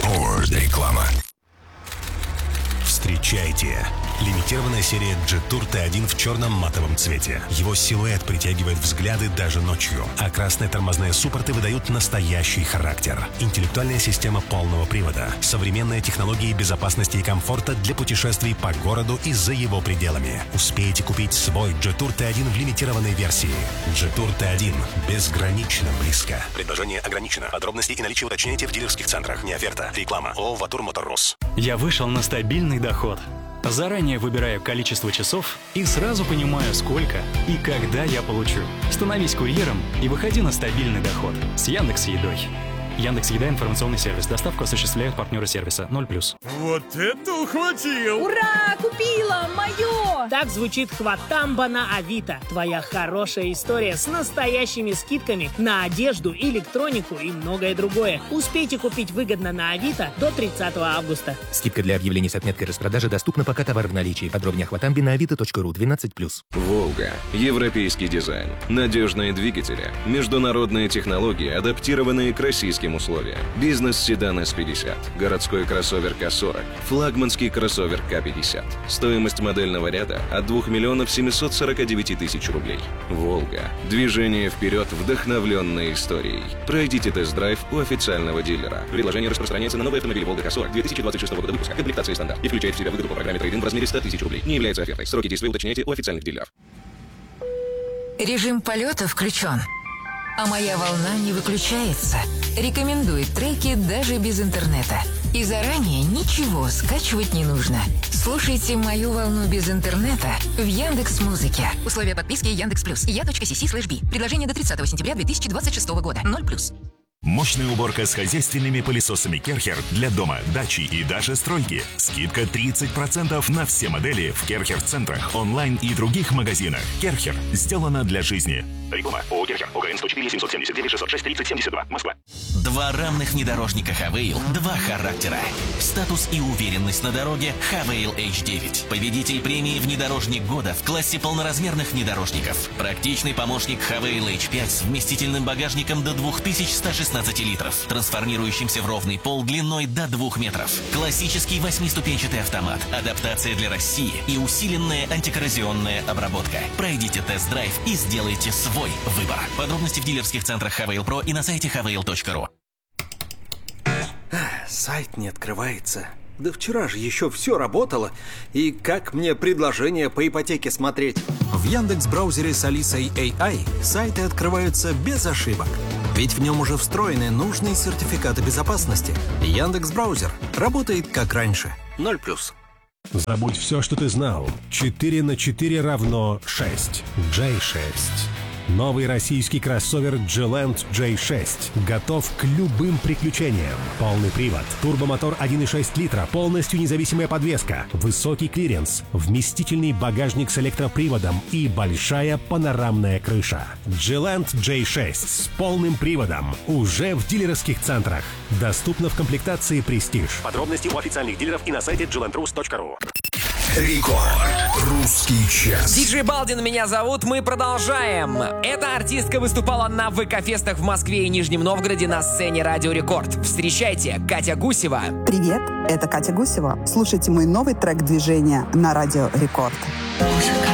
Рекорд. Реклама. Встречайте. Лимитированная серия Jetour T1 в черном матовом цвете. Его силуэт притягивает взгляды даже ночью, а красные тормозные суппорты выдают настоящий характер. Интеллектуальная система полного привода, современные технологии безопасности и комфорта для путешествий по городу и за его пределами. Успейте купить свой Jetour T1 в лимитированной версии. Jetour T1 безгранично близко. Предложение ограничено. Подробности и наличие уточняйте в дилерских центрах. Не оферта. Реклама. ООО «Ватур Моторрос». Я вышел на стабильный доход. Заранее выбираю количество часов и сразу понимаю, сколько и когда я получу. Становись курьером и выходи на стабильный доход с Яндекс.Едой. Яндекс.Еда — информационный сервис. Доставку осуществляют партнеры сервиса 0+. Вот это ухватил! Ура! Купила! Мое! Так звучит хватамба на Авито. Твоя хорошая история с настоящими скидками на одежду, электронику и многое другое. Успейте купить выгодно на Авито до 30 августа. Скидка для объявлений с отметкой распродажи доступна, пока товар в наличии. Подробнее о хватамбе на avito.ru 12+. «Волга». Европейский дизайн. Надежные двигатели. Международные технологии, адаптированные к российским условиям. Бизнес-седан S50. Городской кроссовер К40. Флагманский кроссовер К50. Стоимость модельного ряда от 2 миллионов 749 тысяч рублей. «Волга». Движение вперед, вдохновленное историей. Пройдите тест-драйв у официального дилера. Предложение распространяется на новые автомобили «Волга К40» 2026 года выпуска. Комплектация стандарт. И включает в себя выгоду по программе трейд-ин в размере 100 тысяч рублей. Не является офертой. Сроки действия уточняйте у официальных дилеров. Режим полета включен, а моя волна не выключается. Рекомендует треки даже без интернета. И заранее ничего скачивать не нужно. Слушайте мою волну без интернета в Яндекс.Музыке. Условия подписки Яндекс.Плюс. Я.cc/B. Предложение до 30 сентября 2026 года. 0+. Мощная уборка с хозяйственными пылесосами Керхер для дома, дачи и даже стройки. Скидка 30% на все модели в Керхер-центрах, онлайн и других магазинах. Керхер. Сделано для жизни. Реклама. ООО «Керхер». ОГРН 104 779 606 30 72. Москва. Два равных внедорожника Хавейл. Два характера. Статус и уверенность на дороге. Хавейл H9. Победитель премии «Внедорожник года» в классе полноразмерных внедорожников. Практичный помощник Хавейл H5 с вместительным багажником до 2116 литров, трансформирующимся в ровный пол длиной до 2 метров. Классический 8-ступенчатый автомат, адаптация для России и усиленная антикоррозионная обработка. Пройдите тест-драйв и сделайте свой выбор. Подробности в дилерских центрах Хавейл Про и на сайте havail.ru. Сайт не открывается. Да вчера же еще все работало. И как мне предложение по ипотеке смотреть? В Яндекс.Браузере с Алисой AI сайты открываются без ошибок. Ведь в нем уже встроены нужные сертификаты безопасности. Яндекс.Браузер работает как раньше. 0+. Забудь все, что ты знал. 4 на 4 равно 6. J6. Новый российский кроссовер G-Land J6 готов к любым приключениям. Полный привод, турбомотор 1,6 литра, полностью независимая подвеска, высокий клиренс, вместительный багажник с электроприводом и большая панорамная крыша. G-Land J6 с полным приводом уже в дилерских центрах. Доступно в комплектации «Престиж». Подробности у официальных дилеров и на сайте glandrus.ru. Рекорд. Русский час. Диджей Балдин меня зовут, мы продолжаем. Эта артистка выступала на ВК-фестах в Москве и Нижнем Новгороде на сцене Радио Рекорд. Встречайте, Катя Гусева. Привет, это Катя Гусева. Слушайте мой новый трек «Движение» на Радио Рекорд. Музыка.